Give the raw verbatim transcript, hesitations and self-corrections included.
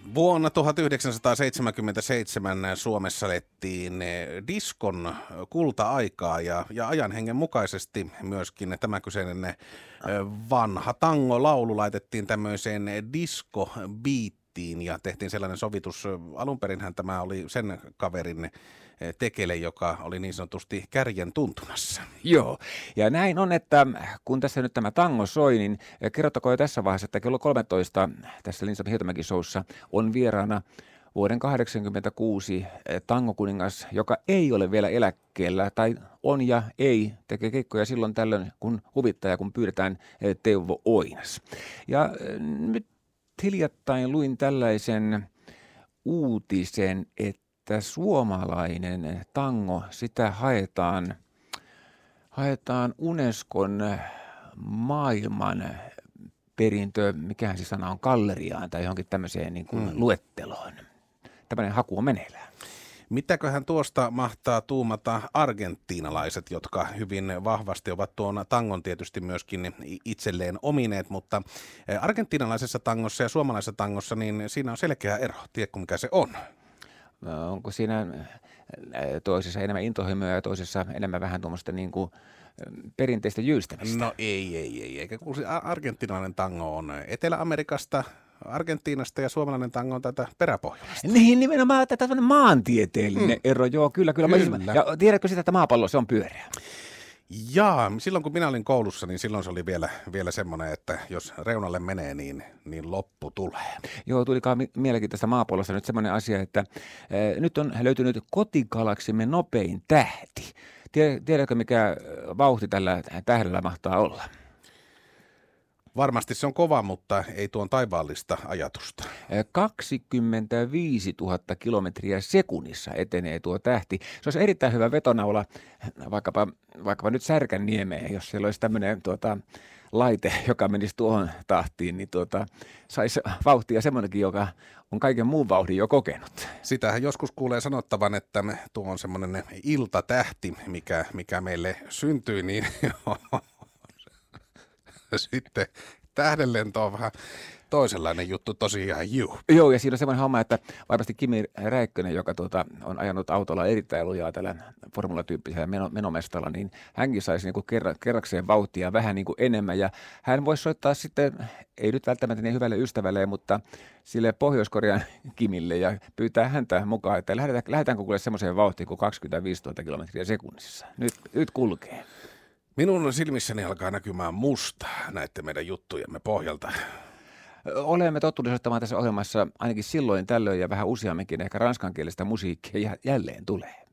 Vuonna tuhatyhdeksänsataaseitsemänkymmentäseitsemän Suomessa elettiin diskon kulta-aikaa ja, ja ajan hengen mukaisesti myöskin tämä kyseinen vanha tango-laulu laitettiin tämmöiseen disco-biittiin ja tehtiin sellainen sovitus. Alunperinhän tämä oli sen kaverin tekele, joka oli niin sanotusti kärjen tuntumassa. Joo, ja näin on, että kun tässä nyt tämä tango soi, niin kerrottakoon jo tässä vaiheessa, että kello kolmetoista tässä Linsa Hietamäki-showssa on vieraana vuoden kahdeksankymmentäkuusi tangokuningas, joka ei ole vielä eläkkeellä, tai on ja ei, tekee keikkoja silloin tällöin, kun huvittaa ja kun pyydetään Teuvo Oinas. Ja nyt hiljattain luin tällaisen uutisen, että että suomalainen tango, sitä haetaan, haetaan Unescon maailman perintö, mikähän se sana on, galleriaan tai johonkin tämmöiseen niin kuin hmm. luetteloon. Tämmöinen haku on meneillään. Mitäköhän tuosta mahtaa tuumata argentiinalaiset, jotka hyvin vahvasti ovat tuon tangon tietysti myöskin itselleen omineet, mutta argentiinalaisessa tangossa ja suomalaisessa tangossa, niin siinä on selkeä ero. Tiedätkö, mikä se on? Onko siinä toisessa enemmän intohimoja ja toisessa enemmän vähän tuommoista niin kuin perinteistä jyystämistä? No ei, ei, ei. Eikä kun argentiinalainen tango on Etelä-Amerikasta, Argentiinasta ja suomalainen tango on tätä peräpohjolasta. Niin, nimenomaan tätä maantieteellinen mm. ero, joo, kyllä, kyllä. kyllä. Ja tiedätkö sitä, että maapallo, se on pyöreä? Jaa, silloin kun minä olin koulussa, niin silloin se oli vielä, vielä semmoinen, että jos reunalle menee, niin, niin loppu tulee. Joo, tulikaan mielenkiin tästä maapallosta nyt semmoinen asia, että e, nyt on löytynyt kotigalaksimme nopein tähti. Tiedätkö, mikä vauhti tällä tähdellä mahtaa olla? Varmasti se on kova, mutta ei tuon taivaallista ajatusta. kaksikymmentäviisituhatta kilometriä sekunnissa etenee tuo tähti. Se olisi erittäin hyvä vetonaula vaikkapa, vaikkapa nyt Särkänniemeen, jos siellä olisi tämmöinen tuota, laite, joka menisi tuohon tahtiin, niin tuota, saisi vauhtia semmoinenkin, joka on kaiken muun vauhdin jo kokenut. Sitähän joskus kuulee sanottavan, että tuo on semmoinen iltatähti, mikä, mikä meille syntyi, niin sitten tähdenlento on vähän toisenlainen juttu tosiaan, juu. Joo, ja siinä on semmoinen homma, että varmasti Kimi Räikkönen, joka tuota, on ajanut autolla erittäin lujaa tällä formulatyyppisellä meno, menomestalla, niin hänkin saisi niinku kerra, kerrakseen vauhtia vähän niinku enemmän. Ja hän voisi soittaa sitten, ei nyt välttämättä niin hyvälle ystävälle, mutta sille Pohjois-Korean Kimille ja pyytää häntä mukaan, että lähdetään, lähdetäänkö kuule semmoiseen vauhtiin kuin kaksikymmentäviisituhatta kilometriä sekunnissa. Nyt, nyt kulkee. Minun silmissäni alkaa näkymään musta näiden meidän juttujemme pohjalta. Olemme tottuneet soittamaan tässä ohjelmassa ainakin silloin tällöin ja vähän useamminkin ehkä ranskankielistä musiikkia jälleen tulee.